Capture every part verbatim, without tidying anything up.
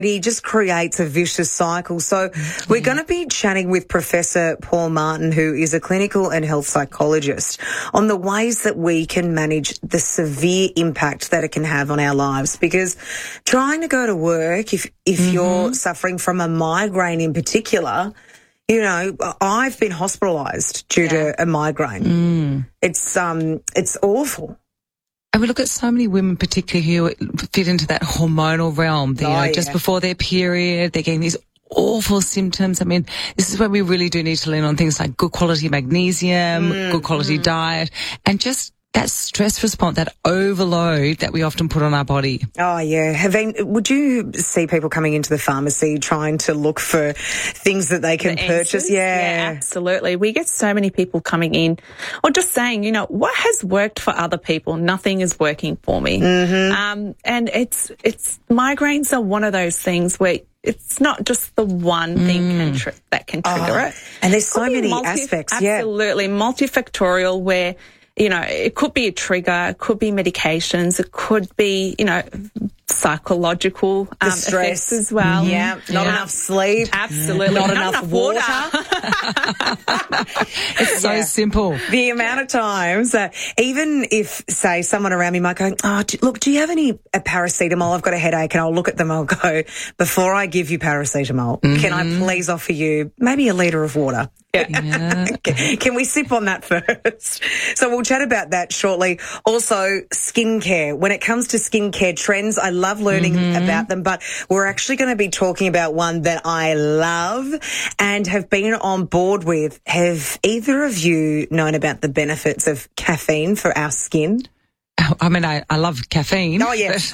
He just creates a vicious cycle. So mm-hmm. we're going to be chatting with Professor Paul Martin, who is a clinical and health psychologist, on the ways that we can manage the severe impact that it can have on our lives. Because trying to go to work, if, if mm-hmm. you're suffering from a migraine in particular, you know, I've been hospitalised due yeah. to a migraine. Mm. It's um, it's awful. And we look at so many women, particularly who fit into that hormonal realm. They, oh, you know, yeah. just before their period, they're getting these awful symptoms. I mean, this is where we really do need to lean on things like good quality magnesium, mm, good quality mm. diet, and just that stress response, that overload that we often put on our body. Oh, yeah. Haveen, would you see people coming into the pharmacy trying to look for things that they can the purchase? Answers? Yeah. Yeah, absolutely. We get so many people coming in or just saying, you know, what has worked for other people? Nothing is working for me. Mm-hmm. Um, and it's, it's, migraines are one of those things where it's not just the one thing mm. can tr- that can trigger oh, it. And there's so Could many multi- aspects. Absolutely. Yeah. Multifactorial where, you know, it could be a trigger, it could be medications, it could be, you know, psychological um, effects as well. Yeah, not yeah. enough sleep. Absolutely. Not, not enough, enough water. water. It's so yeah. simple. The amount of times, uh, even if, say, someone around me might go, oh, do, look, do you have any uh, paracetamol? I've got a headache, and I'll look at them, I'll go, before I give you paracetamol, mm-hmm. can I please offer you maybe a litre of water? Yeah. Yeah. Can we sip on that first? So we'll chat about that shortly. Also, skincare. When it comes to skincare trends, I love learning mm-hmm. about them, but we're actually going to be talking about one that I love and have been on board with. Have either of you known about the benefits of caffeine for our skin? I mean, I, I love caffeine. Oh, yes.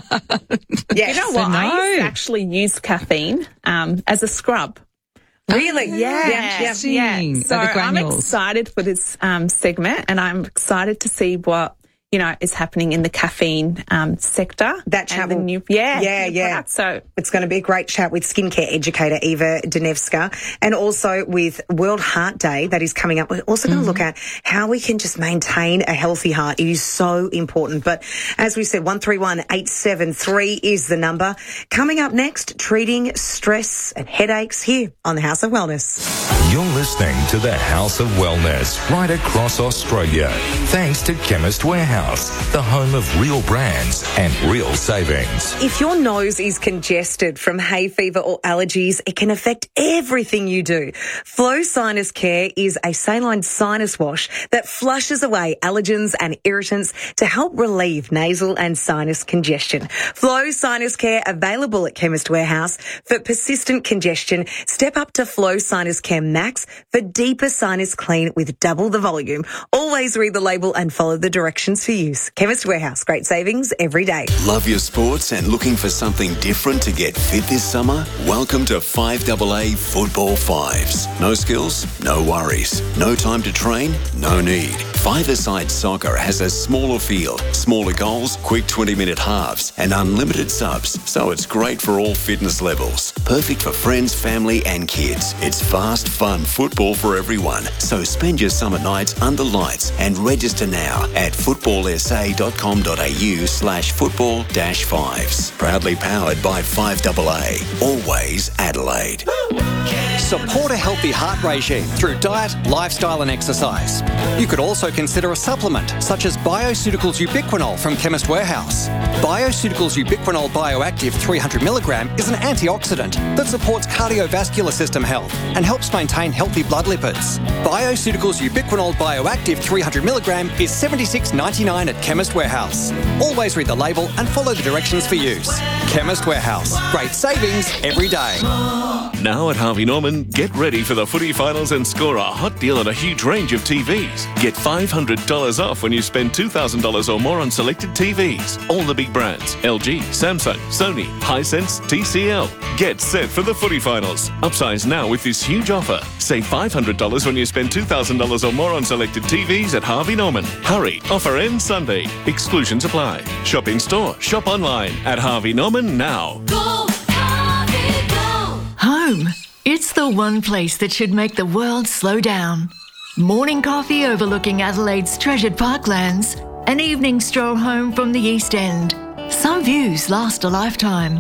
yes. You know what? So no. I used to actually use caffeine um, as a scrub. Really? Yeah. Yeah. Yeah. yeah. So the I'm granules. excited for this um, segment, and I'm excited to see what, you know, is happening in the caffeine um, sector. That chat and the will, new, yeah, yeah, new yeah. products. So it's going to be a great chat with skincare educator Eva Danevska, and also with World Heart Day that is coming up. We're also going to mm-hmm. look at how we can just maintain a healthy heart. It is so important. But as we said, one three one eight seven three is the number. Coming up next, treating stress and headaches here on the House of Wellness. You're listening to the House of Wellness right across Australia. Thanks to Chemist Warehouse, the home of real brands and real savings. If your nose is congested from hay fever or allergies, it can affect everything you do. Flow Sinus Care is a saline sinus wash that flushes away allergens and irritants to help relieve nasal and sinus congestion. Flow Sinus Care available at Chemist Warehouse. For persistent congestion, step up to Flow Sinus Care Max for deeper sinus clean with double the volume. Always read the label and follow the directions for use. Chemist Warehouse, great savings every day. Love your sports and looking for something different to get fit this summer? Welcome to five A A Football Fives. No skills? No worries. No time to train? No need. Five-a-side soccer has a smaller field, smaller goals, quick twenty-minute halves, and unlimited subs, so it's great for all fitness levels. Perfect for friends, family, and kids. It's fast, fun football for everyone. So spend your summer nights under lights and register now at footballsa.com.au slash football dash fives. Proudly powered by five A A. Always Adelaide. Support a healthy heart regime through diet, lifestyle and exercise. You could also consider a supplement such as Bioceuticals Ubiquinol from Chemist Warehouse. Bioceuticals Ubiquinol Bioactive three hundred milligram is an antioxidant that supports cardiovascular system health and helps maintain healthy blood lipids. Bioceuticals Ubiquinol Bioactive three hundred milligram is seventy-six ninety-nine at Chemist Warehouse. Always read the label and follow the directions for use. Chemist Warehouse. Great savings every day. Now at Harvey Norman, get ready for the footy finals and score a hot deal on a huge range of T Vs. Get five hundred dollars off when you spend two thousand dollars or more on selected T Vs. All the big brands, L G, Samsung, Sony, Hisense, T C L. Get set for the footy finals. Upsize now with this huge offer. Save five hundred dollars when you spend two thousand dollars or more on selected T Vs at Harvey Norman. Hurry, offer ends Sunday. Exclusions apply. Shop in store, shop online at Harvey Norman now. Go, Harvey, go. Home. It's the one place that should make the world slow down. Morning coffee overlooking Adelaide's treasured parklands. An evening stroll home from the East End. Some views last a lifetime.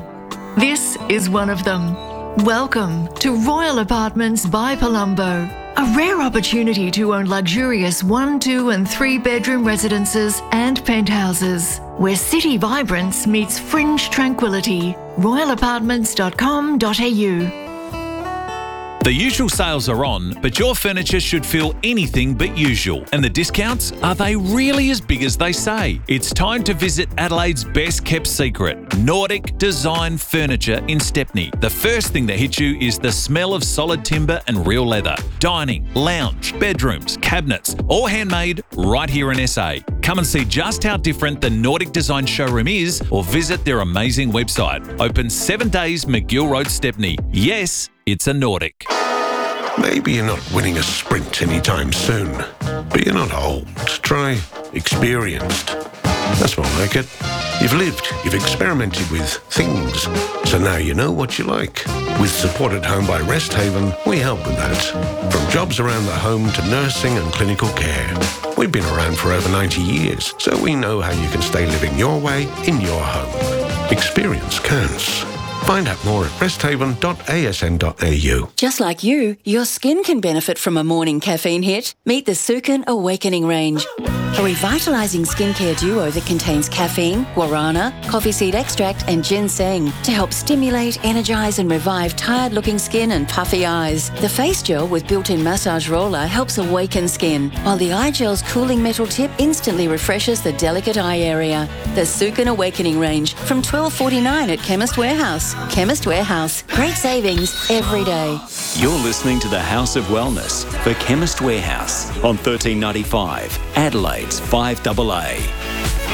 This is one of them. Welcome to Royal Apartments by Palumbo, a rare opportunity to own luxurious one, two and three bedroom residences and penthouses, where city vibrance meets fringe tranquility. royal apartments dot com dot a u. The usual sales are on, but your furniture should feel anything but usual. And the discounts, are they really as big as they say? It's time to visit Adelaide's best kept secret, Nordic Design Furniture in Stepney. The first thing that hits you is the smell of solid timber and real leather. Dining, lounge, bedrooms, cabinets, all handmade right here in S A. Come and see just how different the Nordic Design showroom is, or visit their amazing website. Open seven days, McGill Road, Stepney. Yes, it's a Nordic. Maybe you're not winning a sprint anytime soon, but you're not old. Try experienced. That's more like it. You've lived, you've experimented with things, so now you know what you like. With Support at Home by Rest Haven, we help with that. From jobs around the home to nursing and clinical care. We've been around for over ninety years, so we know how you can stay living your way in your home. Experience counts. Find out more at rest haven dot a s n dot a u. Just like you, your skin can benefit from a morning caffeine hit. Meet the Sukin Awakening range. A revitalising skincare duo that contains caffeine, guarana, coffee seed extract and ginseng to help stimulate, energise and revive tired-looking skin and puffy eyes. The face gel with built-in massage roller helps awaken skin, while the eye gel's cooling metal tip instantly refreshes the delicate eye area. The Sukin Awakening range from twelve forty-nine at Chemist Warehouse. Chemist Warehouse. Great savings every day. You're listening to the House of Wellness for Chemist Warehouse on thirteen ninety-five, Adelaide's five A A.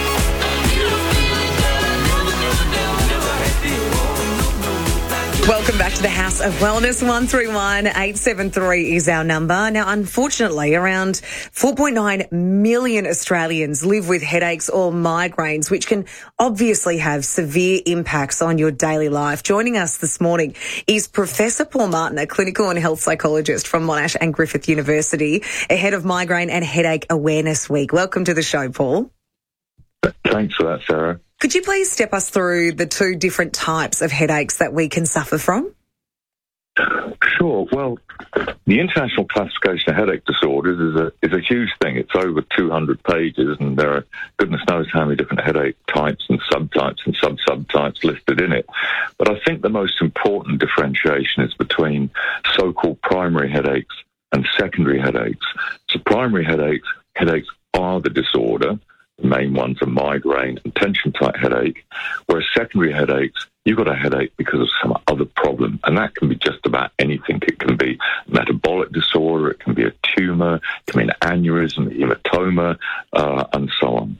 Welcome back to the House of Wellness. one three one, eight seven three is our number. Now, unfortunately, around four point nine million Australians live with headaches or migraines, which can obviously have severe impacts on your daily life. Joining us this morning is Professor Paul Martin, a clinical and health psychologist from Monash and Griffith University, ahead of Migraine and Headache Awareness Week. Welcome to the show, Paul. Thanks for that, Sarah. Could you please step us through the two different types of headaches that we can suffer from? Sure. Well, the International Classification of Headache Disorders is a is a huge thing. It's over two hundred pages, and there are goodness knows how many different headache types and subtypes and sub-subtypes listed in it. But I think the most important differentiation is between so-called primary headaches and secondary headaches. So primary headaches, headaches are the disorder. The main ones are migraine and tension-type headache, whereas secondary headaches, you've got a headache because of some other problem, and that can be just about anything. It can be metabolic disorder, it can be a tumour, it can be an aneurysm, hematoma, uh, and so on.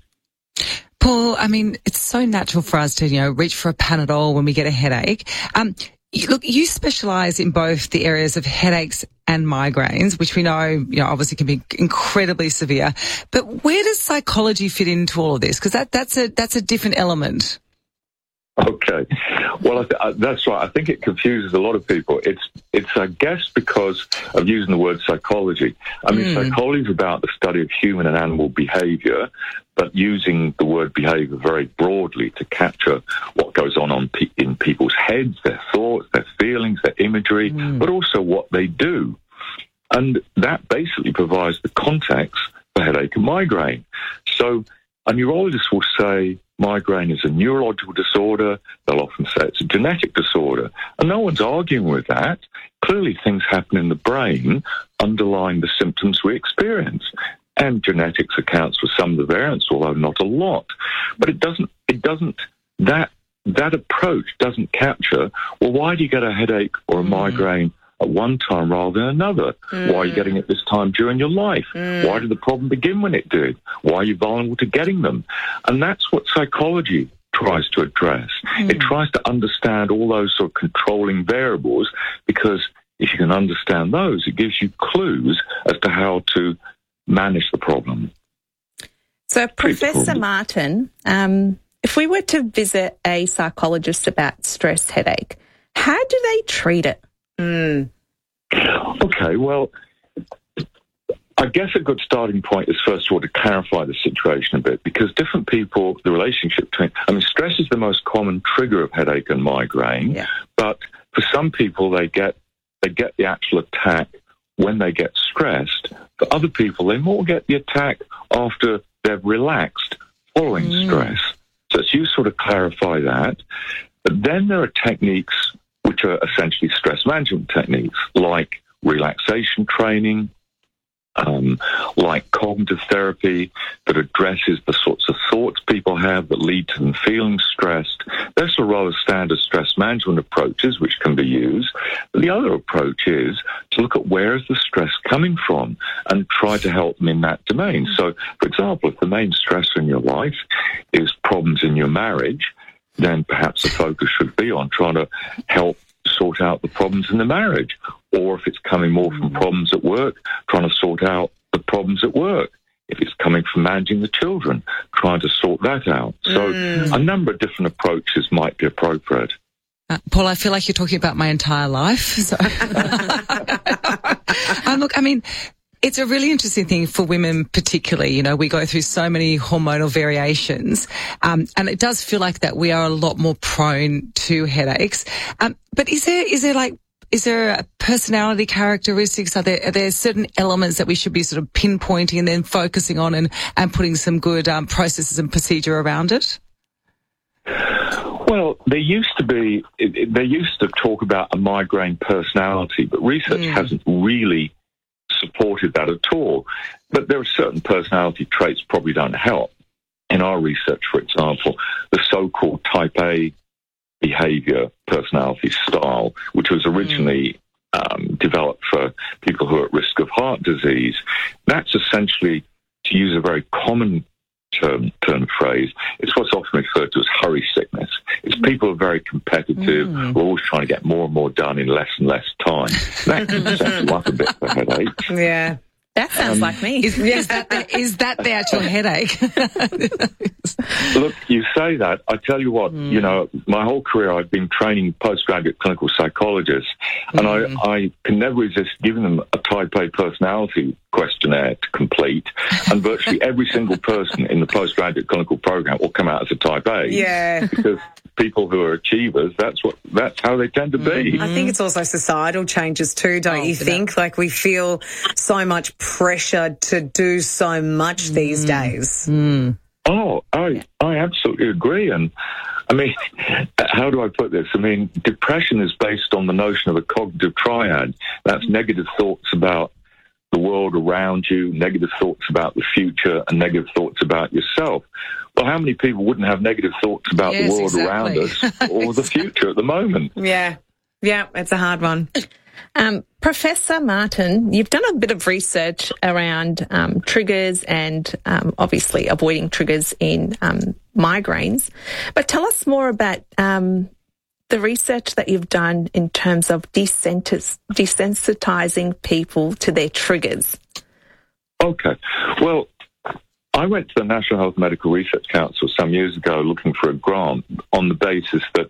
Paul, I mean, it's so natural for us to, you know, reach for a Panadol when we get a headache. Um, you, look, you specialise in both the areas of headaches and migraines, which we know, you know, obviously can be incredibly severe. But where does psychology fit into all of this? Because that, that's a that's a different element. Okay, well, I th- uh, that's right. I think it confuses a lot of people. It's, it's, I guess, because of using the word psychology. I mean, mm. psychology is about the study of human and animal behaviour, but using the word behaviour very broadly to capture what goes on, on pe- in people's heads, their thoughts, their feelings, their imagery, mm. but also what they do. And that basically provides the context for headache and migraine. So a neurologist will say migraine is a neurological disorder. They'll often say it's a genetic disorder. And no one's arguing with that. Clearly things happen in the brain underlying the symptoms we experience. And genetics accounts for some of the variants, although not a lot. But it doesn't, it doesn't, that, that approach doesn't capture, well, why do you get a headache or a mm. migraine at one time rather than another? Mm. Why are you getting it this time during your life? Mm. Why did the problem begin when it did? Why are you vulnerable to getting them? And that's what psychology tries to address. Mm. It tries to understand all those sort of controlling variables, because if you can understand those, it gives you clues as to how to manage the problem. So, Professor Martin, um, if we were to visit a psychologist about stress headache, how do they treat it? Mm. Okay, well, I guess a good starting point is first of all to clarify the situation a bit, because different people, the relationship between, I mean, stress is the most common trigger of headache and migraine, Yeah. but for some people they get they get the actual attack when they get stressed. For other people, they more get the attack after they've relaxed following Mm. stress. So it's useful to clarify that. But then there are techniques which are essentially stress management techniques, like relaxation training, um, like cognitive therapy that addresses the sorts of thoughts people have that lead to them feeling stressed. Those are rather standard stress management approaches which can be used. But the other approach is to look at where is the stress coming from and try to help them in that domain. So, for example, if the main stressor in your life is problems in your marriage, then perhaps the focus should be on trying to help sort out the problems in the marriage. Or if it's coming more from problems at work, trying to sort out the problems at work. If it's coming from managing the children, trying to sort that out. So Mm. a number of different approaches might be appropriate. Uh, Paul, I feel like you're talking about my entire life. So. um, look, I mean, it's a really interesting thing for women particularly. You know, we go through so many hormonal variations, um, and it does feel like that we are a lot more prone to headaches. Um, but is there, is there like, is there a personality characteristics? Are there, are there certain elements that we should be sort of pinpointing and then focusing on and, and putting some good um, processes and procedure around it? Well, there used to be, it, it, they used to talk about a migraine personality, but research Mm. hasn't really supported that at all. But there are certain personality traits probably don't help. In our research, for example, the so-called type A behavior personality style, which was originally um, developed for people who are at risk of heart disease, that's essentially, to use a very common term, term phrase, it's what's often referred to as hurry sickness. It's people who are very competitive, Mm. who are always trying to get more and more done in less and less time. That can set you up a bit for headaches. Yeah. That sounds Um, like me. Is, is that the, is that the actual headache? Look, you say that. I tell you what, Mm. you know, my whole career I've been training postgraduate clinical psychologists, and Mm. I, I can never resist giving them a type A personality questionnaire to complete, and virtually every single person in the postgraduate clinical program will come out as a type A. Yeah. Because people who are achievers, that's what that's how they tend to be. I think it's also societal changes too, don't Oh, you for think? Like we feel so much pressure to do so much these days. Oh, I I absolutely agree. And I mean, how do I put this? I mean, depression is based on the notion of a cognitive triad. That's negative thoughts about the world around you, negative thoughts about the future, and negative thoughts about yourself. Well, how many people wouldn't have negative thoughts about Yes, the world exactly. around us or the future at the moment? Yeah. Yeah, it's a hard one. Um, Professor Martin, you've done a bit of research around um, triggers and um, obviously avoiding triggers in um, migraines. But tell us more about um, the research that you've done in terms of desentis- desensitizing people to their triggers. Okay. Well, I went to the National Health Medical Research Council some years ago looking for a grant on the basis that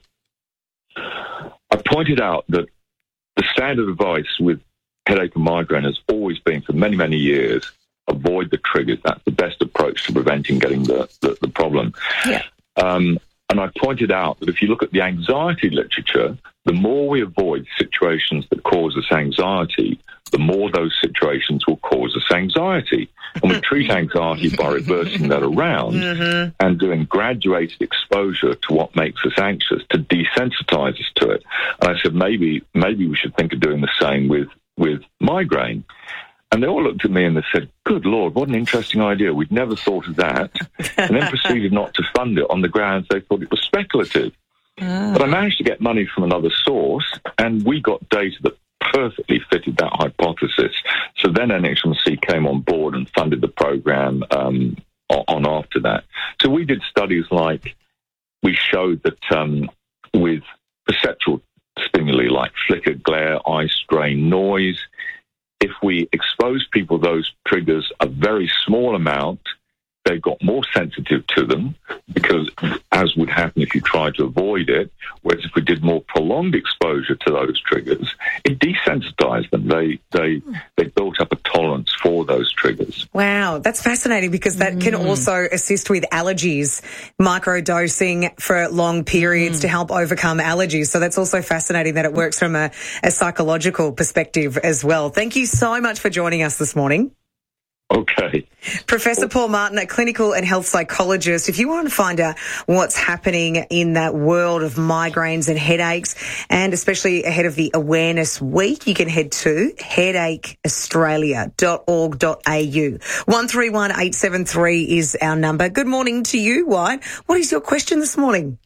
I pointed out that the standard advice with headache and migraine has always been for many, many years, avoid the triggers. That's the best approach to preventing getting the, the, the problem. Yeah. Um, and I pointed out that if you look at the anxiety literature, the more we avoid situations that cause us anxiety, the more those situations will cause us anxiety. And we treat anxiety by reversing that around Mm-hmm. and doing graduated exposure to what makes us anxious to desensitize us to it. And I said, maybe maybe we should think of doing the same with, with migraine. And they all looked at me and they said, good Lord, what an interesting idea. We'd never thought of that. And then proceeded not to fund it on the grounds they thought it was speculative. Ah. But I managed to get money from another source, and we got data that perfectly fitted that hypothesis. So then N H M C came on board and funded the program um, on after that. So we did studies like we showed that um, with perceptual stimuli like flicker, glare, eye strain, noise, if we expose people those triggers a very small amount, they got more sensitive to them because, as would happen if you tried to avoid it, whereas if we did more prolonged exposure to those triggers, it desensitized them. They they they built up a tolerance for those triggers. Wow, that's fascinating because that mm. can also assist with allergies, microdosing for long periods mm. to help overcome allergies. So that's also fascinating that it works from a, a psychological perspective as well. Thank you so much for joining us this morning. Okay. Professor Paul Martin, a clinical and health psychologist. If you want to find out what's happening in that world of migraines and headaches, and especially ahead of the Awareness Week, you can head to headache australia dot org dot a u. one three one eight seven three is our number. Good morning to you, White. What is your question this morning?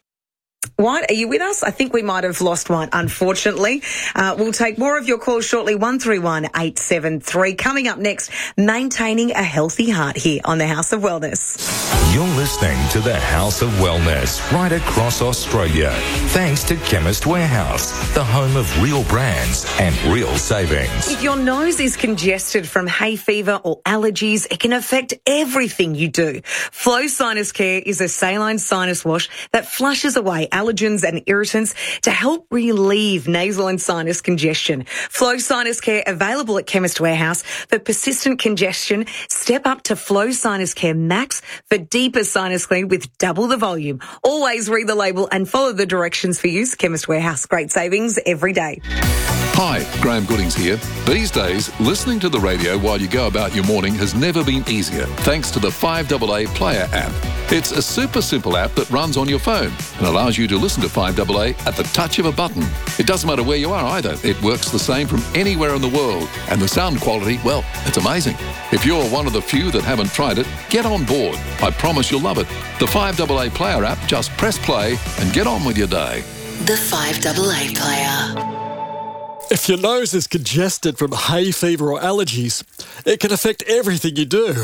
White, are you with us? I think we might have lost White, unfortunately. Uh, we'll take more of your calls shortly. one three one eight seven three. Coming up next, maintaining a healthy heart here on the House of Wellness. You're listening to the House of Wellness right across Australia. Thanks to Chemist Warehouse, the home of real brands and real savings. If your nose is congested from hay fever or allergies, it can affect everything you do. Flow Sinus Care is a saline sinus wash that flushes away allergens and irritants to help relieve nasal and sinus congestion. Flow Sinus Care available at Chemist Warehouse. For persistent congestion, step up to Flow Sinus Care Max for deeper sinus clean with double the volume. Always read the label and follow the directions for use. Chemist Warehouse. Great savings every day. Hi, Graham Goodings here. These days, listening to the radio while you go about your morning has never been easier, thanks to the five A A Player app. It's a super simple app that runs on your phone and allows you to listen to five A A at the touch of a button. It doesn't matter where you are either. It works the same from anywhere in the world. And the sound quality, well, it's amazing. If you're one of the few that haven't tried it, get on board. I promise you'll love it. The five A A Player app, just press play and get on with your day. The five A A Player. If your nose is congested from hay fever or allergies, it can affect everything you do.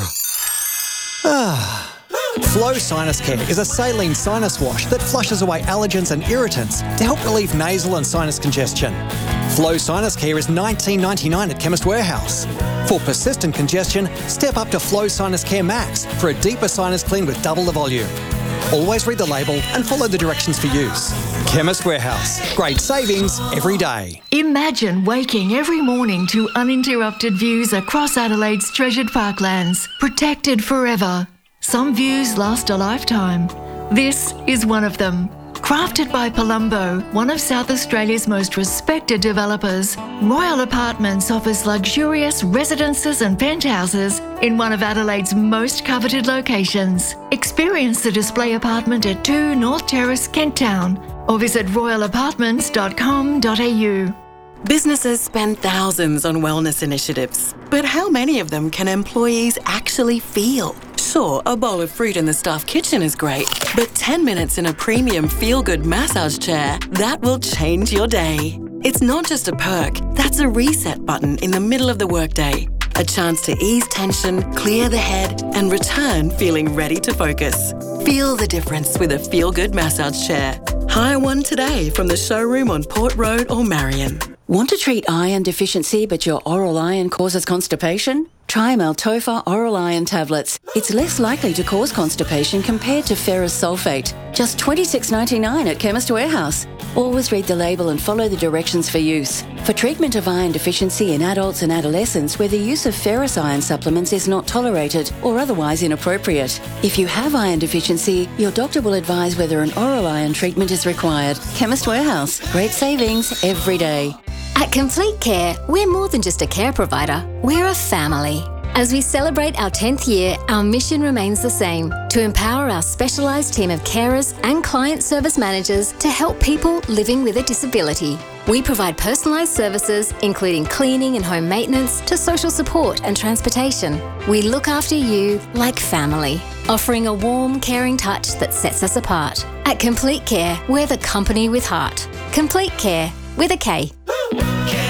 Ah. Flow Sinus Care is a saline sinus wash that flushes away allergens and irritants to help relieve nasal and sinus congestion. Flow Sinus Care is nineteen ninety-nine at Chemist Warehouse. For persistent congestion, step up to Flow Sinus Care Max for a deeper sinus clean with double the volume. Always read the label and follow the directions for use. Chemist Warehouse. Great savings every day. Imagine waking every morning to uninterrupted views across Adelaide's treasured parklands, protected forever. Some views last a lifetime. This is one of them. Crafted by Palumbo, one of South Australia's most respected developers, Royal Apartments offers luxurious residences and penthouses in one of Adelaide's most coveted locations. Experience the display apartment at two North Terrace, Kent Town, or visit royal apartments dot com dot a u. Businesses spend thousands on wellness initiatives, but how many of them can employees actually feel? Sure, a bowl of fruit in the staff kitchen is great, but ten minutes in a premium feel-good massage chair, that will change your day. It's not just a perk, that's a reset button in the middle of the workday. A chance to ease tension, clear the head, and return feeling ready to focus. Feel the difference with a feel-good massage chair. Hire one today from the showroom on Port Road or Marion. Want to treat iron deficiency but your oral iron causes constipation? Try Maltopha Oral Iron Tablets. It's less likely to cause constipation compared to ferrous sulfate. Just twenty-six ninety-nine at Chemist Warehouse. Always read the label and follow the directions for use. For treatment of iron deficiency in adults and adolescents where the use of ferrous iron supplements is not tolerated or otherwise inappropriate. If you have iron deficiency, your doctor will advise whether an oral iron treatment is required. Chemist Warehouse. Great savings every day. At Complete Care, we're more than just a care provider, we're a family. As we celebrate our tenth year, our mission remains the same, to empower our specialised team of carers and client service managers to help people living with a disability. We provide personalised services, including cleaning and home maintenance, to social support and transportation. We look after you like family, offering a warm, caring touch that sets us apart. At Complete Care, we're the company with heart. Complete Care, with a K.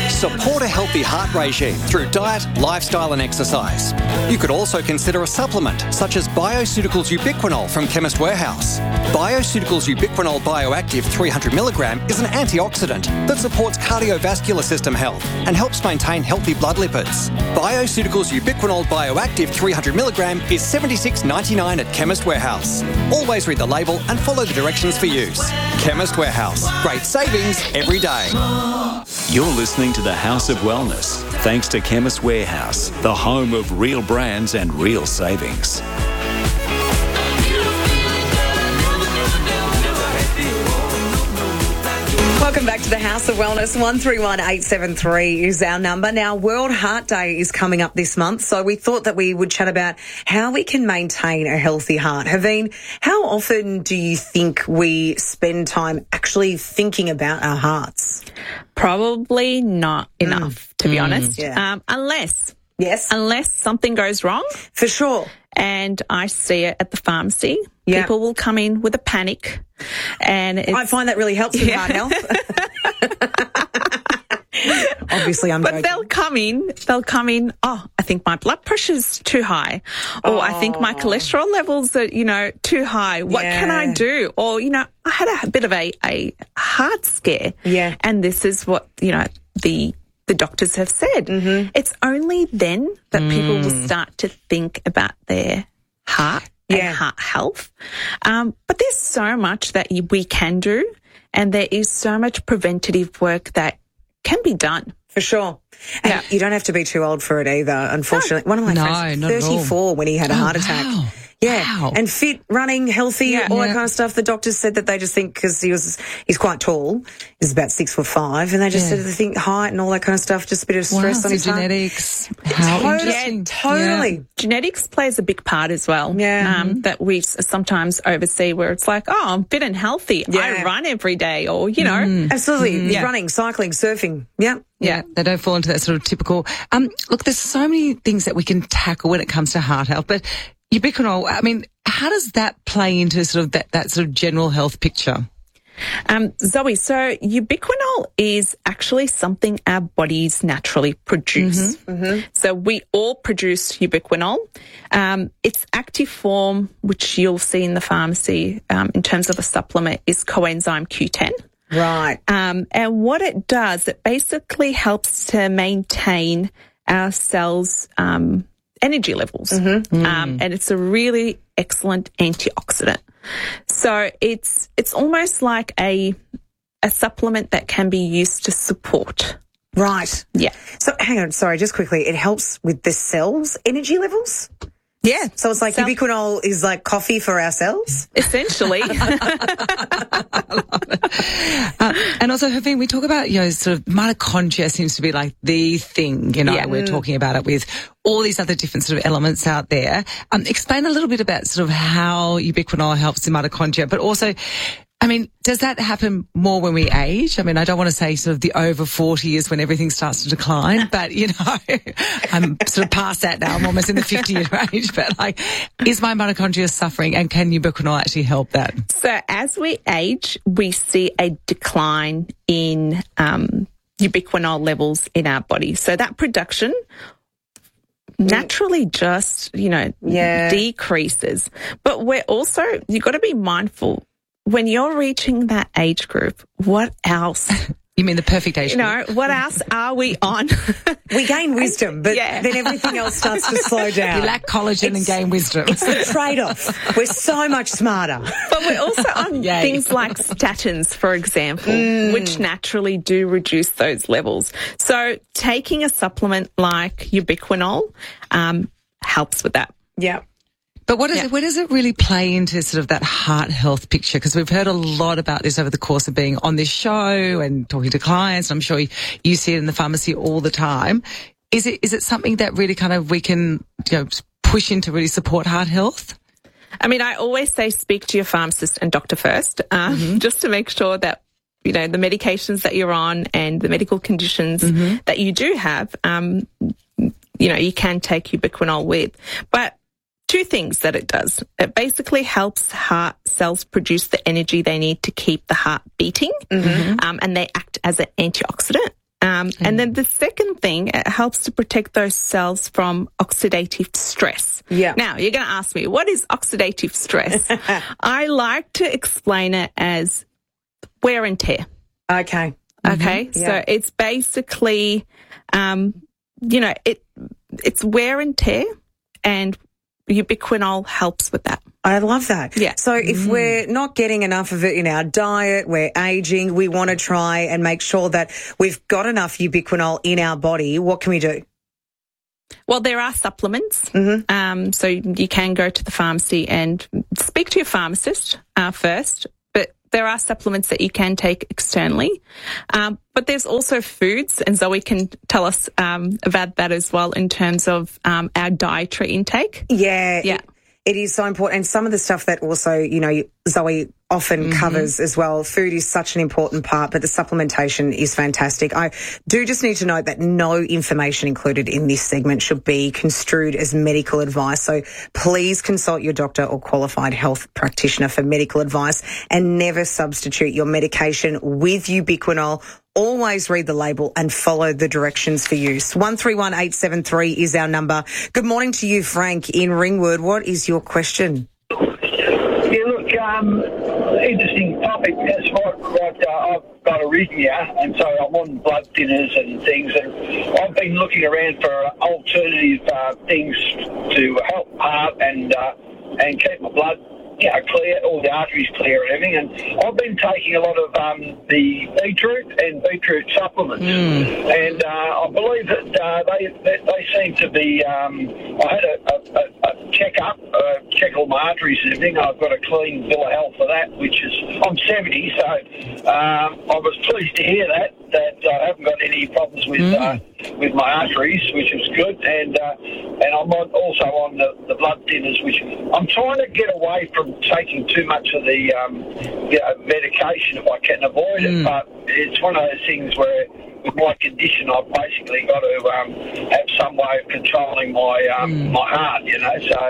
Support a healthy heart regime through diet, lifestyle and exercise. You could also consider a supplement such as Bioceuticals Ubiquinol from Chemist Warehouse. Bioceuticals Ubiquinol Bioactive three hundred milligram is an antioxidant that supports cardiovascular system health and helps maintain healthy blood lipids. Bioceuticals Ubiquinol Bioactive three hundred milligram is seventy-six dollars ninety-nine at Chemist Warehouse. Always read the label and follow the directions for use. Chemist Warehouse. Great savings every day. You're listening to the House of Wellness, thanks to Chemist Warehouse, the home of real brands and real savings. Welcome back to the House of Wellness. one three one eight seven three is our number. Now, World Heart Day is coming up this month, so we thought that we would chat about how we can maintain a healthy heart. Haveen, how often do you think we spend time actually thinking about our hearts? Probably not enough, to be Mm. honest. Yeah. Um, unless, yes, unless something goes wrong, for sure. And I see it at the pharmacy. Yeah. People will come in with a panic, and it's, I find that really helps with Yeah. heart health. Obviously, I'm But joking. they'll come in, they'll come in, oh, I think my blood pressure's too high. Or I think my cholesterol levels are, you know, too high. What can I Yeah. do? Or, you know, I had a bit of a, a heart scare. Yeah. And this is what, you know, the the doctors have said. Mm-hmm. It's only then that mm. people will start to think about their heart Yeah. and heart health. Um, but there's so much that you, we can do, and there is so much preventative work that can be done. For sure. And Yeah. you don't have to be too old for it either, unfortunately. No. One of my No, friends, not at all. thirty-four when he had a Oh, heart attack. wow. Yeah. Wow. And fit, running, healthy, Yeah. all that Yeah. kind of stuff. The doctors said that they just think, because he was, he's quite tall, he's about six foot five, and they just Yeah. said they think height and all that kind of stuff, just a bit of stress Wow, on his heart. genetics. How Totally. interesting. Totally. Yeah. Genetics plays a big part as well. Yeah. Um, that we s- sometimes oversee, where it's like, oh, I'm fit and healthy. Yeah. I run every day, or, you know. Absolutely. Yeah. Running, cycling, surfing. Yeah. Yeah, they don't fall into that sort of typical. Um, look, there's so many things that we can tackle when it comes to heart health, but ubiquinol, I mean, how does that play into sort of that, that sort of general health picture? Um, Zoe, so ubiquinol is actually something our bodies naturally produce. Mm-hmm. So we all produce ubiquinol. Um, its active form, which you'll see in the pharmacy um, in terms of a supplement, is coenzyme Q ten. Right. Um, and what it does, it basically helps to maintain our cells' um, energy levels. Mm-hmm. Um, and it's a really excellent antioxidant. So it's it's almost like a a supplement that can be used to support. Right. Yeah. So hang on, sorry, just quickly. It helps with the cells' energy levels? Yeah. So it's like Cell- ubiquinol is like coffee for our cells? Essentially. Uh, and also, Haveen, we talk about, you know, sort of mitochondria seems to be like the thing, you know, Yeah. we're talking about it with all these other different sort of elements out there. Um, explain a little bit about sort of how ubiquinol helps in mitochondria, but also, I mean, does that happen more when we age? I mean, I don't want to say sort of the over forty is when everything starts to decline, but, you know, I'm sort of past that now. I'm almost in the fifty-year range, but like, is my mitochondria suffering, and can ubiquinol actually help that? So as we age, we see a decline in um, ubiquinol levels in our body. So that production naturally just, you know, Yeah. decreases. But we're also, you've got to be mindful when you're reaching that age group, what else? You mean the perfect age You know, what else are we on? We gain wisdom, but Yeah. then everything else starts to slow down. You lack collagen and gain wisdom. It's the trade-off. We're so much smarter. But we're also on Yay. things like statins, for example, Mm. which naturally do reduce those levels. So taking a supplement like ubiquinol um, helps with that. Yeah. But what is Yeah. it, where does it really play into sort of that heart health picture? Because we've heard a lot about this over the course of being on this show and talking to clients. I'm sure you, you see it in the pharmacy all the time. Is it is it something that really kind of we can, you know, push in to really support heart health? I mean, I always say speak to your pharmacist and doctor first, um, just to make sure that, you know, the medications that you're on and the medical conditions that you do have, um, you know, you can take ubiquinol with. But two things that it does. It basically helps heart cells produce the energy they need to keep the heart beating, um, and they act as an antioxidant. Um, mm. And then the second thing, it helps to protect those cells from oxidative stress. Yeah. Now, you're going to ask me, what is oxidative stress? I like to explain it as wear and tear. Okay. Okay. Mm-hmm. Yeah. So it's basically, um, you know, it it's wear and tear, and ubiquinol helps with that. I love that. Yeah. So if Mm. we're not getting enough of it in our diet, we're aging, we want to try and make sure that we've got enough ubiquinol in our body, what can we do? Well, there are supplements. Mm-hmm. Um, so you can go to the pharmacy and speak to your pharmacist uh, first. But there are supplements that you can take externally. Um, but there's also foods, and Zoe can tell us um, about that as well in terms of um, our dietary intake. Yeah. Yeah. It, it is so important. And some of the stuff that also, you know, Zoe often Mm-hmm. covers as well. Food is such an important part, but the supplementation is fantastic. I do just need to note that no information included in this segment should be construed as medical advice. So please consult your doctor or qualified health practitioner for medical advice, and never substitute your medication with ubiquinol. Always read the label and follow the directions for use. one three one eight seven three is our number. Good morning to you, Frank, in Ringwood. What is your question? Yeah, look, um, interesting topic. That's what, what uh, I've got arrhythmia, and so I'm on blood thinners and things, and I've been looking around for alternative uh, things to help heart and uh, and keep my blood, you know, clear, all the arteries clear and everything. And I've been taking a lot of um, the beetroot and beetroot supplements, Mm. and uh, I believe that uh, they, they they seem to be. Um, I had a, a, a check-up, uh, check all my arteries and everything. I've got a clean bill of health for that, which is I'm seventy, so um, I was pleased to hear that that I haven't got any problems with Mm. uh, with my arteries, which is good, and uh, and I'm on, also on the, the blood thinners, which I'm trying to get away from taking too much of the um, you know, medication if I can avoid it. Mm. But it's one of those things where, with my condition, I've basically got to um, have some way of controlling my um, Mm. my heart, you know. So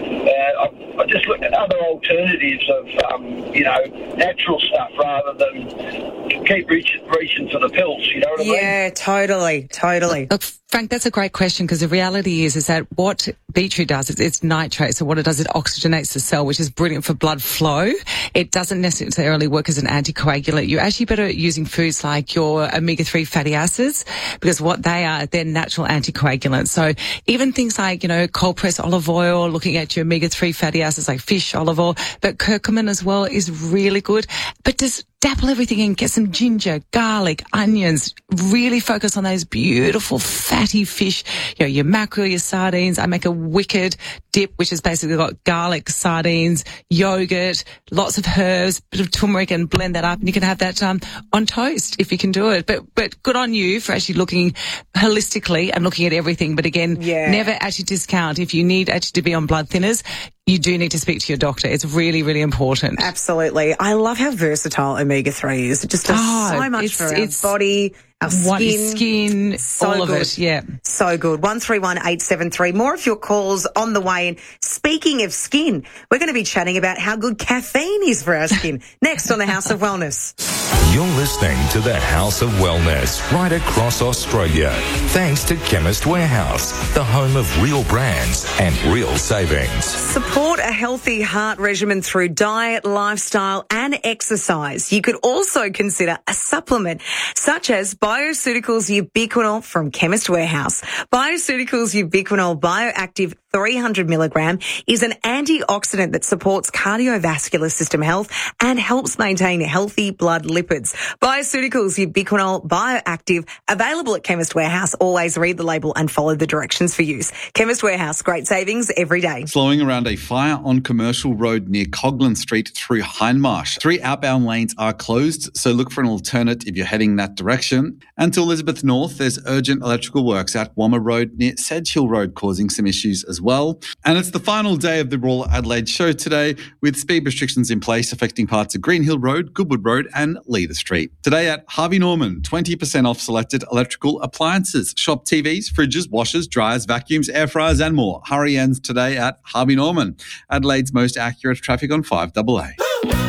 uh, I, I just look at other alternatives of um, you know, natural stuff rather than keep reaching reaching for the pills. You know what I mean? Yeah, totally, totally. Look, Frank, that's a great question, because the reality is is that what beetroot does is it's nitrate. So what it does, it oxygenates the cell, which is brilliant for blood flow. It doesn't necessarily work as an anticoagulant. You're actually better at using foods like your omega three fatty acids, because what they are, they're natural anticoagulants. So even things like, you know, cold pressed olive oil, looking at your omega three fatty acids like fish, olive oil, but curcumin as well is really good. But just dabble everything in, get some ginger, garlic, onions, really focus on those beautiful fatty fish, you know, your mackerel, your sardines. I make a wicked dip, which has basically got garlic, sardines, yogurt, lots of herbs, bit of turmeric, and blend that up, and you can have that um, on toast if you can do it. But but good on you for actually looking holistically and looking at everything. But again, Yeah. never actually discount. If you need actually to be on blood thinners, you do need to speak to your doctor. It's really, really important. Absolutely. I love how versatile omega three is. It just does Oh, so much it's- for our it's body, our what- skin. skin, so all of good. it, yeah. So good. one three one eight seven three. More of your calls on the way. And speaking of skin, we're going to be chatting about how good caffeine is for our skin. Next on the House of Wellness. You're listening to the House of Wellness right across Australia. Thanks to Chemist Warehouse, the home of real brands and real savings. Support a healthy heart regimen through diet, lifestyle and exercise. You could also consider a supplement such as Bioceuticals Ubiquinol from Chemist Warehouse. Bioceuticals Ubiquinol Bioactive three hundred milligram is an antioxidant that supports cardiovascular system health and helps maintain healthy blood lipids. Bioceuticals Ubiquinol Bioactive, available at Chemist Warehouse. Always read the label and follow the directions for use. Chemist Warehouse, great savings every day. Slowing around a fire on Commercial Road near Coghlan Street through Hindmarsh. Three outbound lanes are closed, so look for an alternate if you're heading that direction. And to Elizabeth North, there's urgent electrical works at Wammer Road near Sedge Hill Road causing some issues as well. And it's the final day of the Royal Adelaide Show today, with speed restrictions in place affecting parts of Green Hill Road, Goodwood Road and Leither Street. Today at Harvey Norman, twenty percent off selected electrical appliances. Shop T Vs, fridges, washers, dryers, vacuums, air fryers and more. Hurry ends today at Harvey Norman, Adelaide's most accurate traffic on five A A.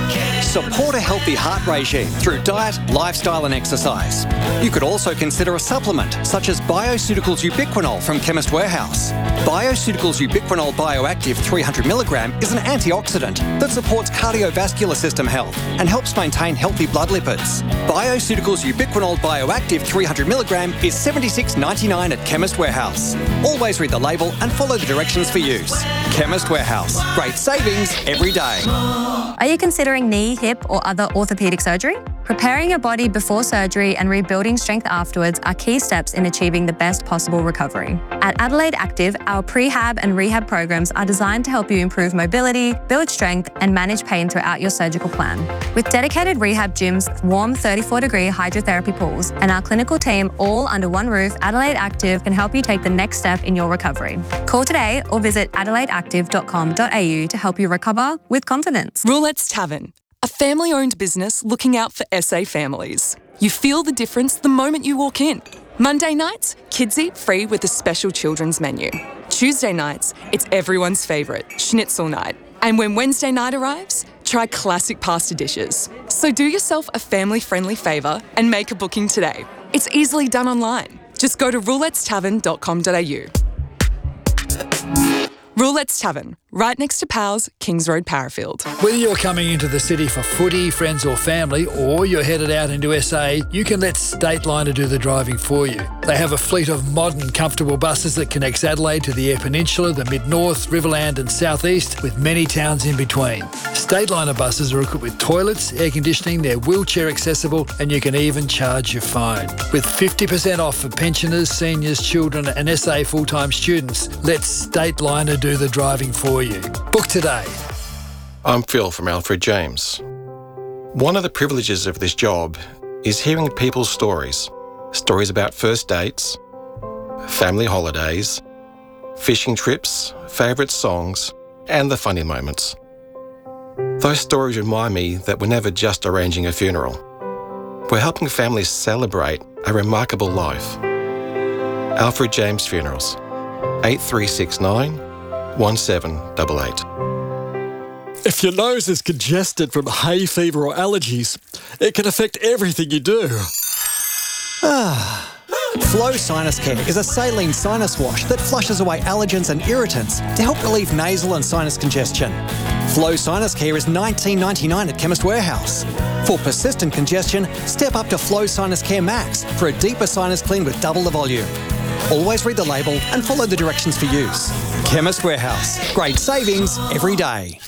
Support a healthy heart regime through diet, lifestyle and exercise. You could also consider a supplement such as Bioceuticals Ubiquinol from Chemist Warehouse. Bioceuticals Ubiquinol Bioactive three hundred milligram is an antioxidant that supports cardiovascular system health and helps maintain healthy blood lipids. Bioceuticals Ubiquinol Bioactive three hundred milligram is seventy-six dollars ninety-nine at Chemist Warehouse. Always read the label and follow the directions for use. Chemist Warehouse. Great savings every day. Are you considering knee, hip or other orthopaedic surgery? Preparing your body before surgery and rebuilding strength afterwards are key steps in achieving the best possible recovery. At Adelaide Active, our prehab and rehab programs are designed to help you improve mobility, build strength and manage pain throughout your surgical plan. With dedicated rehab gyms, warm thirty-four degree hydrotherapy pools and our clinical team all under one roof, Adelaide Active can help you take the next step in your recovery. Call today or visit adelaide active dot com dot a u to help you recover with confidence. Roulette's Tavern, a family-owned business looking out for S A families. You feel the difference the moment you walk in. Monday nights, kids eat free with a special children's menu. Tuesday nights, it's everyone's favourite, schnitzel night. And when Wednesday night arrives, try classic pasta dishes. So do yourself a family-friendly favour and make a booking today. It's easily done online. Just go to roulettes tavern dot com dot a u. Roulette's Tavern, right next to Powell's, Kings Road, Parafield. Whether you're coming into the city for footy, friends or family, or you're headed out into S A, you can let Stateliner do the driving for you. They have a fleet of modern, comfortable buses that connects Adelaide to the Eyre Peninsula, the Mid-North, Riverland and South East, with many towns in between. Stateliner buses are equipped with toilets, air conditioning, they're wheelchair accessible, and you can even charge your phone. With fifty percent off for pensioners, seniors, children and S A full-time students, let Stateliner do the driving for you. Book today. I'm Phil from Alfred James. One of the privileges of this job is hearing people's stories. Stories about first dates, family holidays, fishing trips, favourite songs, and the funny moments. Those stories remind me that we're never just arranging a funeral. We're helping families celebrate a remarkable life. Alfred James Funerals, eight three six nine, one seven eight eight. If your nose is congested from hay fever or allergies, it can affect everything you do. Ah. Flow Sinus Care is a saline sinus wash that flushes away allergens and irritants to help relieve nasal and sinus congestion. Flow Sinus Care is nineteen ninety-nine at Chemist Warehouse. For persistent congestion, step up to Flow Sinus Care Max for a deeper sinus clean with double the volume. Always read the label and follow the directions for use. Chemist Warehouse. Great savings every day.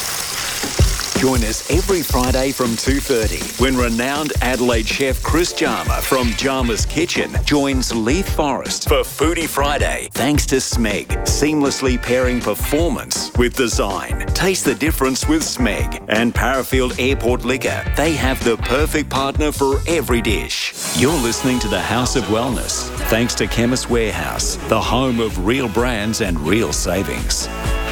Join us every Friday from two thirty when renowned Adelaide chef Chris Jarma from Jarma's Kitchen joins Leith Forrest for Foodie Friday. Thanks to Smeg, seamlessly pairing performance with design. Taste the difference with Smeg and Parafield Airport Liquor. They have the perfect partner for every dish. You're listening to the House of Wellness. Thanks to Chemist Warehouse, the home of real brands and real savings.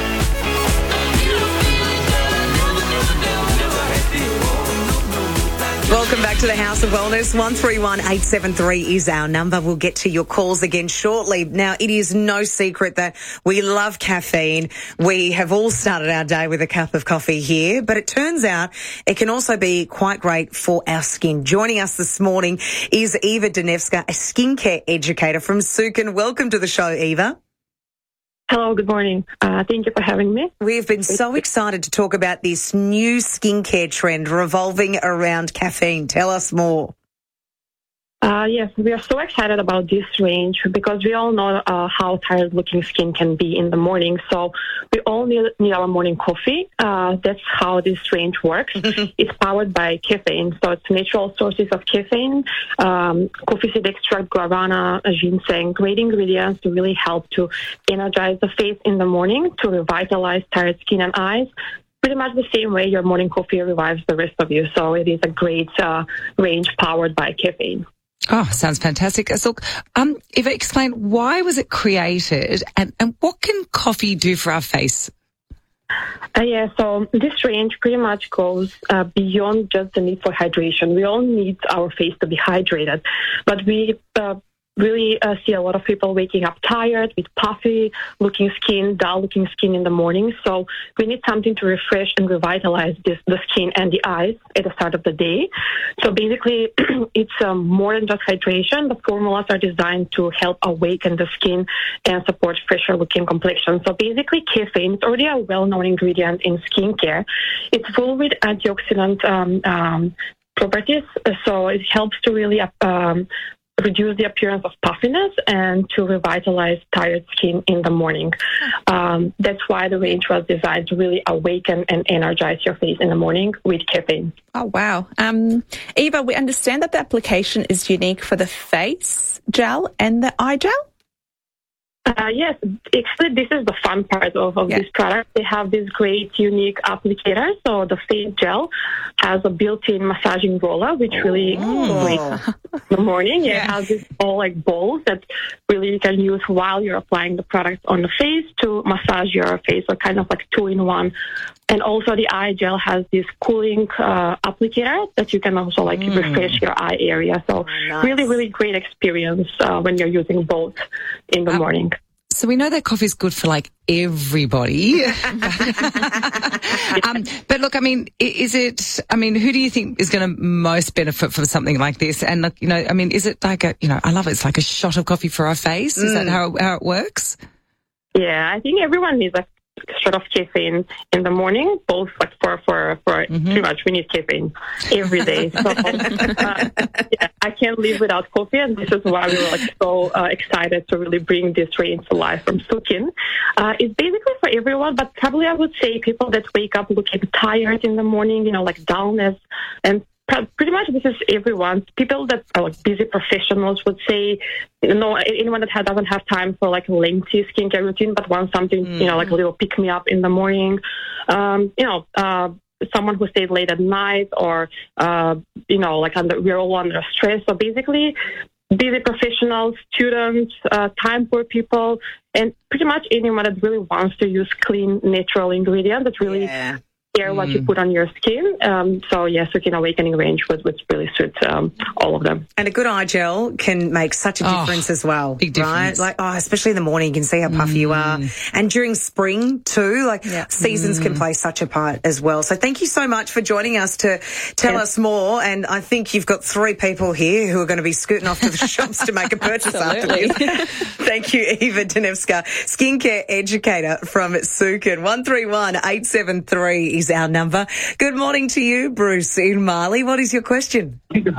Welcome back to the House of Wellness. one three one eight seven three is our number. We'll get to your calls again shortly. Now, it is no secret that we love caffeine. We have all started our day with a cup of coffee here, but it turns out it can also be quite great for our skin. Joining us this morning is Eva Danevska, a skincare educator from Sukin. Welcome to the show, Eva. Hello, good morning. Uh, thank you for having me. We've been so excited to talk about this new skincare trend revolving around caffeine. Tell us more. Uh, yes, we are so excited about this range because we all know uh, how tired-looking skin can be in the morning. So we all need, need our morning coffee. Uh, that's how this range works. It's powered by caffeine. So it's natural sources of caffeine, um, coffee seed extract, guarana, ginseng, great ingredients to really help to energize the face in the morning, to revitalize tired skin and eyes. Pretty much the same way your morning coffee revives the rest of you. So it is a great uh, range powered by caffeine. Oh, sounds fantastic. So, um, Eva, explain, why was it created and, and what can coffee do for our face? Uh, yeah, so this range pretty much goes uh, beyond just the need for hydration. We all need our face to be hydrated, but we uh, really uh, see a lot of people waking up tired with puffy looking skin, dull looking skin in the morning. So we need something to refresh and revitalize this, the skin and the eyes at the start of the day. So basically, it's um, more than just hydration. The formulas are designed to help awaken the skin and support fresher looking complexion. So basically, caffeine is already a well-known ingredient in skincare. It's full with antioxidant um, um, properties, so it helps to really um, reduce the appearance of puffiness and to revitalize tired skin in the morning. Um, that's why the range was designed to really awaken and energize your face in the morning with caffeine. Oh, wow. Um, Eva, we understand that the application is unique for the face gel and the eye gel? Uh, yes, actually, this is the fun part of, of yeah. this product. They have this great, unique applicator. So the face gel has a built-in massaging roller, which really oh. is great in the morning. Yeah, yeah. It has this all like balls that really you can use while you're applying the product on the face to massage your face, so kind of like two-in-one. And also the eye gel has this cooling uh, applicator that you can also like mm. refresh your eye area. So oh, nice. really, really great experience uh, when you're using both in the um, morning. So we know that coffee is good for like everybody. um, but look, I mean, is it, I mean, who do you think is going to most benefit from something like this? And look, you know, I mean, is it like a, you know, I love it. It's like a shot of coffee for our face. Is mm. that how, how it works? Yeah, I think everyone needs a shot of caffeine in the morning, both like for, for, for mm-hmm. pretty much we need caffeine every day. So uh, yeah, I can't live without coffee, and this is why we were like so uh, excited to really bring this range to life from Sukin. Uh, it's basically for everyone, but probably I would say people that wake up looking tired in the morning, you know, like dullness, and pretty much this is everyone. People that are like busy professionals would say, you know, anyone that has, doesn't have time for like a lengthy skincare routine, but wants something, mm. you know, like a little pick me up in the morning. Um, you know, uh, someone who stays late at night, or uh, you know, like under, we're all under stress. So basically, busy professionals, students, uh, time poor people, and pretty much anyone that really wants to use clean, natural ingredients that really. Yeah. Care what mm. you put on your skin. Um, so, yes, Sukin Awakening range would, would really suit um, all of them. And a good eye gel can make such a difference oh, as well, big difference. Right? Like, oh, especially in the morning, you can see how puffy mm. you are. And during spring too, like yeah. seasons mm. can play such a part as well. So thank you so much for joining us to tell yes. us more. And I think you've got three people here who are going to be scooting off to the shops to make a purchase after this. Thank you, Eva Danevska, skincare educator from Sukin. one three one, eight seven three is our number. Good morning to you, Bruce in Marley. What is your question?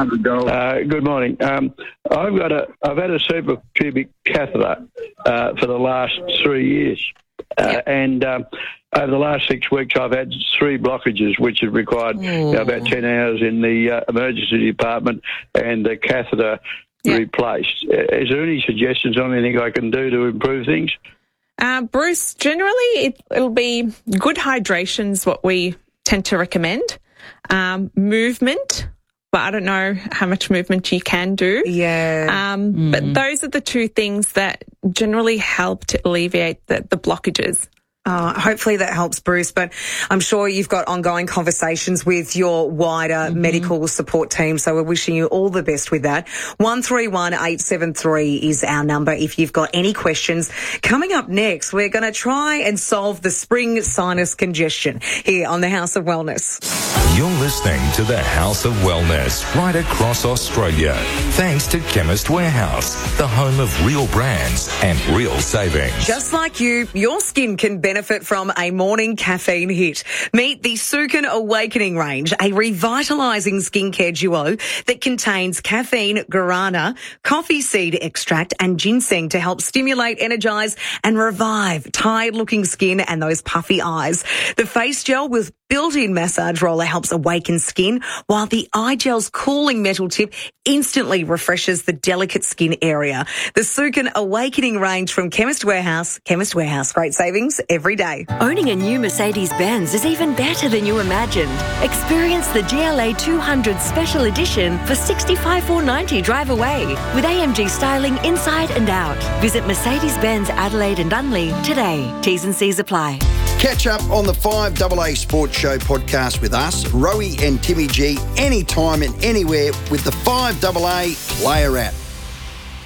Uh, good morning. Um, I've got a, I've had a suprapubic catheter uh, for the last three years, uh, and um, over the last six weeks, I've had three blockages, which have required you know, about ten hours in the uh, emergency department and the catheter yeah. replaced. Uh, is there any suggestions on anything I can do to improve things? Uh, Bruce, generally it, it'll be good hydration is what we tend to recommend. Um, movement, but I don't know how much movement you can do. Yeah. Um, mm. But those are the two things that generally help to alleviate the, the blockages. Uh, hopefully that helps, Bruce, but I'm sure you've got ongoing conversations with your wider mm-hmm. medical support team, so we're wishing you all the best with that. one three one, eight seven three is our number if you've got any questions. Coming up next, we're going to try and solve the spring sinus congestion here on the House of Wellness. You're listening to the House of Wellness right across Australia. Thanks to Chemist Warehouse, the home of real brands and real savings. Just like you, your skin can benefit benefit from a morning caffeine hit. Meet the Sukin Awakening range, a revitalising skincare duo that contains caffeine, guarana, coffee seed extract and ginseng to help stimulate, energise and revive tired-looking skin and those puffy eyes. The face gel with built-in massage roller helps awaken skin, while the eye gel's cooling metal tip instantly refreshes the delicate skin area. The Sukin Awakening range from Chemist Warehouse. Chemist Warehouse, great savings every day. Owning a new Mercedes-Benz is even better than you imagined. Experience the G L A two hundred Special Edition for sixty-five thousand four hundred ninety dollars drive away with A M G styling inside and out. Visit Mercedes-Benz Adelaide and Unley today. T's and C's apply. Catch up on the five A A Sports Show podcast with us, Rowie and Timmy G, anytime and anywhere with the five A A Player app.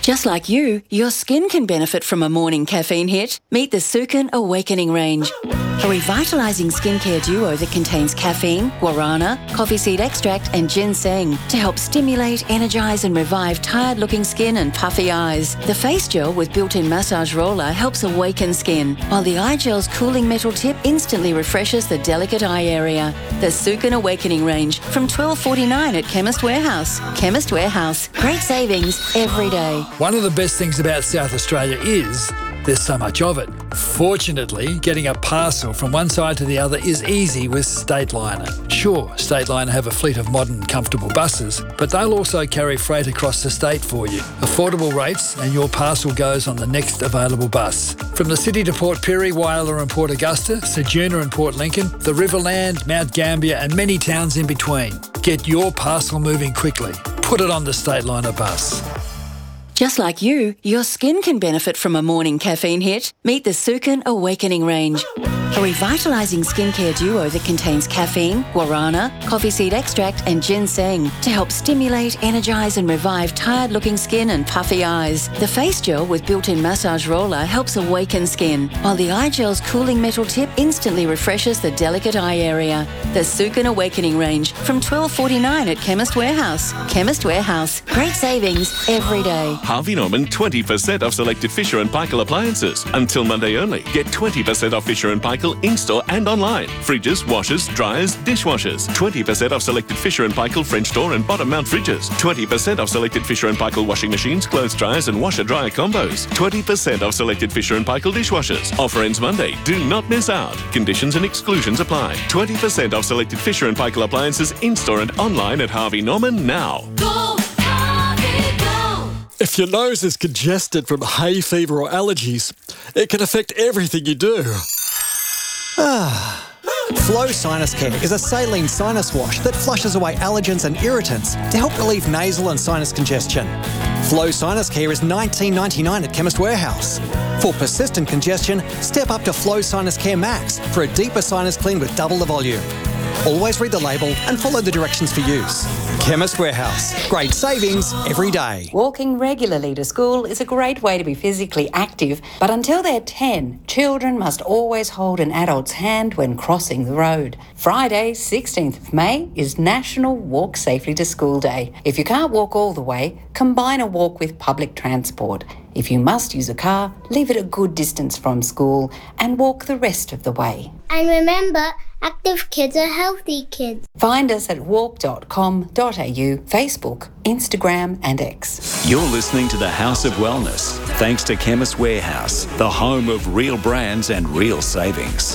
Just like you, your skin can benefit from a morning caffeine hit. Meet the Sukin Awakening range. A revitalising skincare duo that contains caffeine, guarana, coffee seed extract and ginseng to help stimulate, energise and revive tired-looking skin and puffy eyes. The face gel with built-in massage roller helps awaken skin, while the eye gel's cooling metal tip instantly refreshes the delicate eye area. The Sukin Awakening range from twelve forty-nine at Chemist Warehouse. Chemist Warehouse. Great savings every day. One of the best things about South Australia is there's so much of it. Fortunately, getting a parcel from one side to the other is easy with Stateliner. Sure, Stateliner have a fleet of modern, comfortable buses, but they'll also carry freight across the state for you. Affordable rates and your parcel goes on the next available bus. From the city to Port Pirie, Whyalla and Port Augusta, Ceduna and Port Lincoln, the Riverland, Mount Gambier and many towns in between. Get your parcel moving quickly. Put it on the Stateliner bus. Just like you, your skin can benefit from a morning caffeine hit. Meet the Sukin Awakening range. A revitalising skincare duo that contains caffeine, guarana, coffee seed extract and ginseng to help stimulate, energise and revive tired-looking skin and puffy eyes. The face gel with built-in massage roller helps awaken skin, while the eye gel's cooling metal tip instantly refreshes the delicate eye area. The Sukin Awakening range from twelve forty-nine at Chemist Warehouse. Chemist Warehouse. Great savings every day. Harvey Norman twenty percent off selected Fisher and Paykel appliances. Until Monday only. Get twenty percent off Fisher and Paykel in-store and online. Fridges, washers, dryers, dishwashers. twenty percent off selected Fisher and Paykel French door and bottom mount fridges. twenty percent off selected Fisher and Paykel washing machines, clothes dryers and washer dryer combos. twenty percent off selected Fisher and Paykel dishwashers. Offer ends Monday. Do not miss out. Conditions and exclusions apply. twenty percent off selected Fisher and Paykel appliances in-store and online at Harvey Norman now. Go, Harvey, go! If your nose is congested from hay fever or allergies, it can affect everything you do. Ah. Flow Sinus Care is a saline sinus wash that flushes away allergens and irritants to help relieve nasal and sinus congestion. Flow Sinus Care is nineteen ninety-nine at Chemist Warehouse. For persistent congestion, step up to Flow Sinus Care Max for a deeper sinus clean with double the volume. Always read the label and follow the directions for use. Chemist Warehouse. Great savings every day. Walking regularly to school is a great way to be physically active, but until they're ten, children must always hold an adult's hand when crossing the road. Friday, sixteenth of May, is National Walk Safely to School Day. If you can't walk all the way, combine a walk with public transport. If you must use a car, leave it a good distance from school and walk the rest of the way. And remember, active kids are healthy kids. Find us at walk dot com dot a u, Facebook, Instagram and X. You're listening to the House of Wellness, thanks to Chemist Warehouse, the home of real brands and real savings.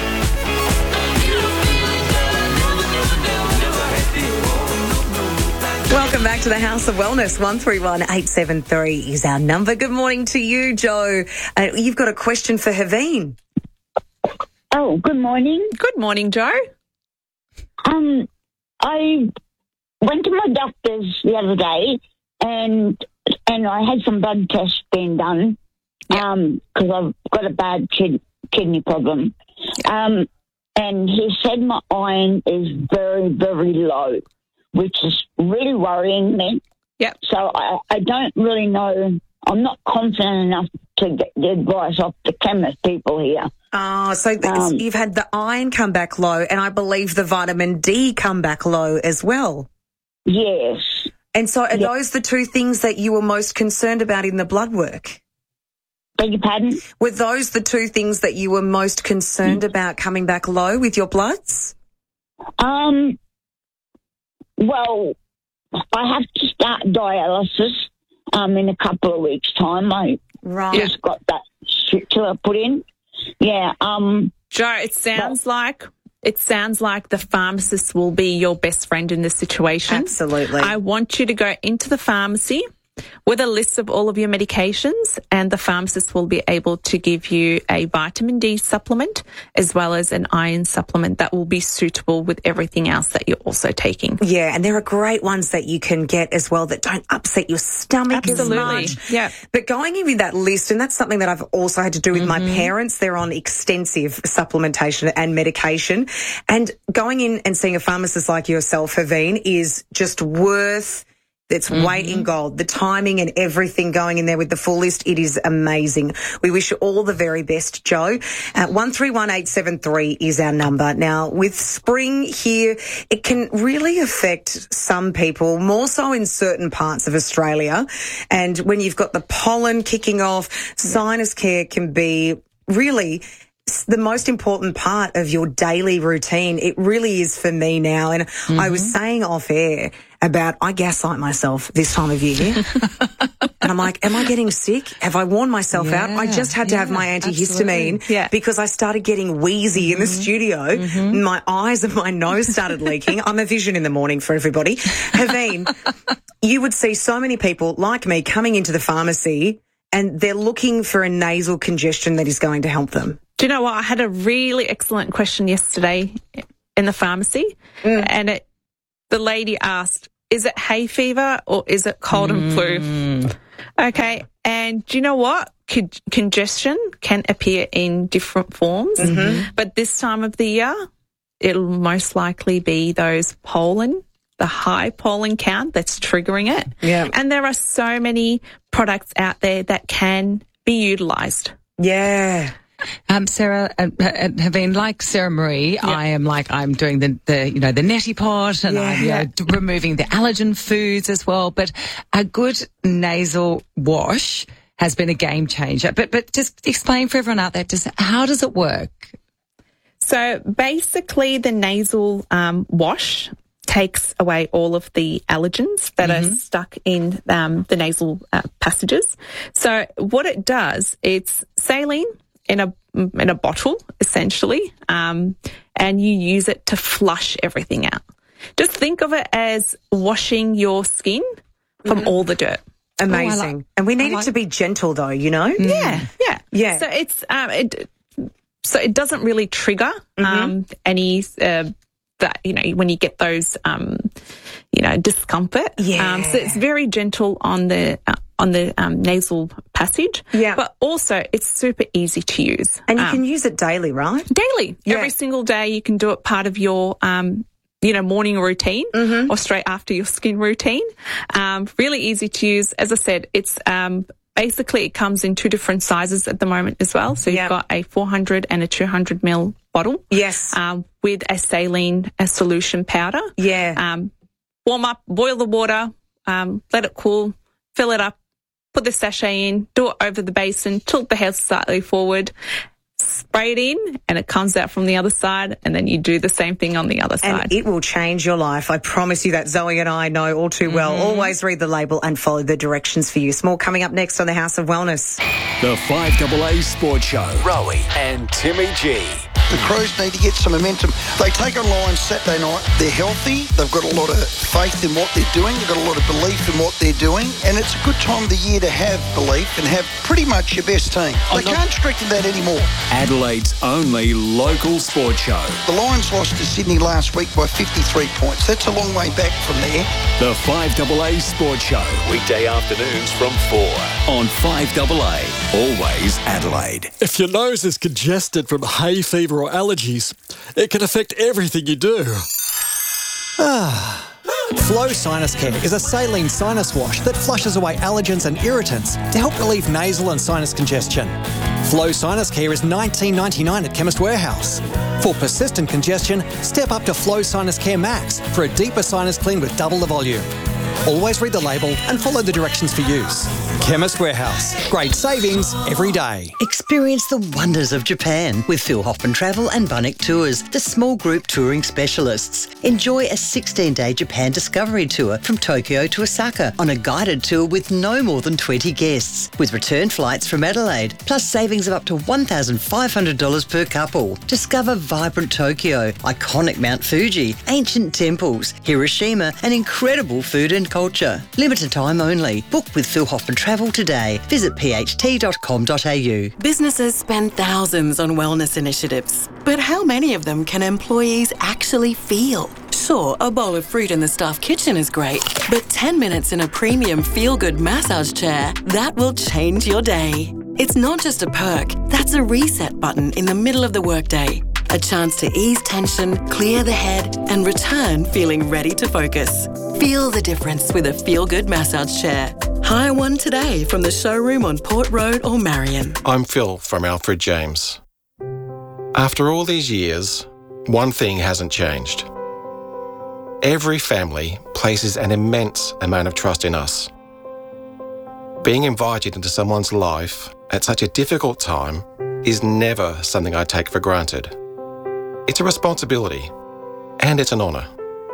Welcome back to the House of Wellness. one three one eight seven three is our number. Good morning to you, Joe. Uh, you've got a question for Haveen. Oh, good morning. Good morning, Joe. Um, I went to my doctor's the other day, and and I had some blood tests being done, yeah. um, because I've got a bad kid, kidney problem. Yeah. Um, and he said my iron is very, very low, which is really worrying me. Yep. So I, I don't really know. I'm not confident enough to get the advice off the chemist people here. Oh, so um, you've had the iron come back low, and I believe the vitamin D come back low as well. Yes. And so are yep. those the two things that you were most concerned about in the blood work? Beg your pardon? Were those the two things that you were most concerned mm-hmm. about coming back low with your bloods? Um. Well, I have to start dialysis um, in a couple of weeks' time. I right. just got that strictula put in. Yeah. Um, Joe, it sounds but, like it sounds like the pharmacist will be your best friend in this situation. Absolutely. I want you to go into the pharmacy with a list of all of your medications, and the pharmacist will be able to give you a vitamin D supplement as well as an iron supplement that will be suitable with everything else that you're also taking. Yeah, and there are great ones that you can get as well that don't upset your stomach Absolutely. as much. Yeah. But going in with that list, and that's something that I've also had to do with mm-hmm. my parents. They're on extensive supplementation and medication. And going in and seeing a pharmacist like yourself, Haveen, is just worth It's mm-hmm. weight in gold. The timing and everything going in there with the full list, it is amazing. We wish you all the very best, Joe. Uh, one three one eight seven three is our number. Now, with spring here, it can really affect some people, more so in certain parts of Australia. And when you've got the pollen kicking off, sinus care can be really the most important part of your daily routine. It really is for me now. And mm-hmm. I was saying off air about I gaslight myself this time of year. And I'm like, am I getting sick? Have I worn myself yeah, out? I just had to yeah, have my antihistamine yeah. because I started getting wheezy mm-hmm. in the studio. Mm-hmm. My eyes and my nose started leaking. I'm a vision in the morning for everybody. Haveen, you would see so many people like me coming into the pharmacy and they're looking for a nasal congestion that is going to help them. Do you know what? I had a really excellent question yesterday in the pharmacy mm. and it, the lady asked, is it hay fever or is it cold mm. and flu? Okay. And do you know what? Con- congestion can appear in different forms, mm-hmm. but this time of the year, it'll most likely be those pollen, the high pollen count that's triggering it. Yeah. And there are so many products out there that can be utilised. Yeah. Um, Sarah, uh, have been like Sarah Marie. Yep. I am like I'm doing the, the you know the neti pot and yeah. I'm you know, removing the allergen foods as well. But a good nasal wash has been a game changer. But but just explain for everyone out there, just how does it work? So basically, the nasal um, wash takes away all of the allergens that mm-hmm. are stuck in um, the nasal uh, passages. So what it does, it's saline in a in a bottle, essentially, um, and you use it to flush everything out. Just think of it as washing your skin from mm-hmm. all the dirt. Amazing. Oh, like, and we need like, it to be gentle, though, you know? Yeah, yeah. Yeah. So it's um, it, so it doesn't really trigger mm-hmm. um, any uh, that, you know, when you get those, um, you know, discomfort. Yeah. Um, so it's very gentle on the uh, on the um, nasal passage. Yeah. But also it's super easy to use. And you um, can use it daily, right? Daily. Yeah. Every single day you can do it part of your, um, you know, morning routine mm-hmm. or straight after your skin routine. Um, really easy to use. As I said, it's um, basically it comes in two different sizes at the moment as well. So you've yep. got a four hundred and a two hundred milliliter bottle. Yes. Um, with a saline a solution powder. Yeah. Um, warm up, boil the water, um, let it cool, fill it up, put the sachet in, do it over the basin, tilt the head slightly forward, spray it in, and it comes out from the other side, and then you do the same thing on the other side. And it will change your life. I promise you that. Zoe and I know all too well. Mm-hmm. Always read the label and follow the directions for use. More coming up next on the House of Wellness. The five A A Sports Show. Rowie and Timmy G. The Crows need to get some momentum. They take on Lions Saturday night. They're healthy. They've got a lot of faith in what they're doing. They've got a lot of belief in what they're doing. And it's a good time of the year to have belief and have pretty much your best team. They can't strengthen that anymore. Adelaide's only local sports show. The Lions lost to Sydney last week by fifty-three points. That's a long way back from there. The five A A Sports Show. Weekday afternoons from four on five A A. Always Adelaide. If your nose is congested from hay fever or allergies, it can affect everything you do. Ah. Flow Sinus Care is a saline sinus wash that flushes away allergens and irritants to help relieve nasal and sinus congestion. Flow Sinus Care is nineteen ninety-nine at Chemist Warehouse. For persistent congestion, step up to Flow Sinus Care Max for a deeper sinus clean with double the volume. Always read the label and follow the directions for use. Chemist Warehouse. Great savings every day. Experience the wonders of Japan with Phil Hoffman Travel and Bunnik Tours, the small group touring specialists. Enjoy a sixteen-day Japan discovery tour from Tokyo to Osaka on a guided tour with no more than twenty guests, with return flights from Adelaide, plus savings of up to one thousand five hundred dollars per couple. Discover vibrant Tokyo, iconic Mount Fuji, ancient temples, Hiroshima, and incredible food and culture. Limited time only. Book with Phil Hoffman Travel today. Visit p h t dot com dot a u. Businesses spend thousands on wellness initiatives, but how many of them can employees actually feel? Sure, a bowl of fruit in the staff kitchen is great, but ten minutes in a premium feel-good massage chair, that will change your day. It's not just a perk, that's a reset button in the middle of the workday. A chance to ease tension, clear the head, and return feeling ready to focus. Feel the difference with a feel-good massage chair. Hire one today from the showroom on Port Road or Marion. I'm Phil from Alfred James. After all these years, one thing hasn't changed. Every family places an immense amount of trust in us. Being invited into someone's life at such a difficult time is never something I take for granted. It's a responsibility, and it's an honour.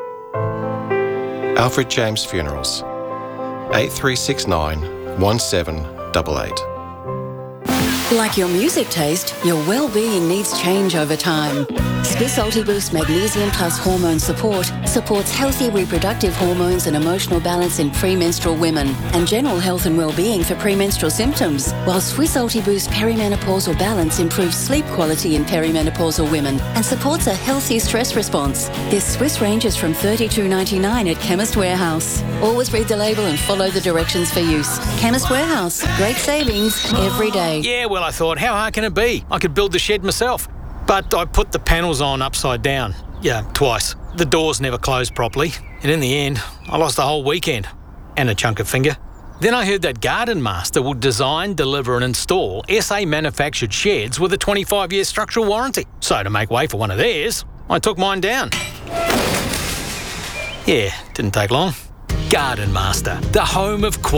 Alfred James Funerals, eight three six nine, one seven eight eight. Like your music taste, your well-being needs change over time. Swiss Ultiboost Magnesium Plus Hormone Support supports healthy reproductive hormones and emotional balance in premenstrual women and general health and well-being for premenstrual symptoms, while Swiss Ultiboost Perimenopausal Balance improves sleep quality in perimenopausal women and supports a healthy stress response. This Swiss ranges from thirty-two dollars ninety-nine at Chemist Warehouse. Always read the label and follow the directions for use. Chemist Warehouse. Great savings every day. Yeah, well, I thought, how hard can it be? I could build the shed myself. But I put the panels on upside down. Yeah, twice. The doors never closed properly. And in the end, I lost the whole weekend. And a chunk of finger. Then I heard that Garden Master will design, deliver and install S A manufactured sheds with a twenty-five year structural warranty. So to make way for one of theirs, I took mine down. Yeah, didn't take long. Garden Master, the home of quality.